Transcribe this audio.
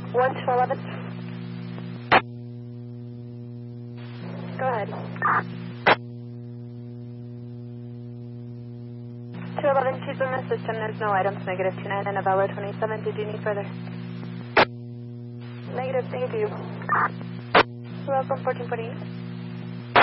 1 to 11. Go ahead. 211, she's in the system. There's no items. Negative 29 and Avella 27. Did you need further? Negative, thank you. Welcome, 1448.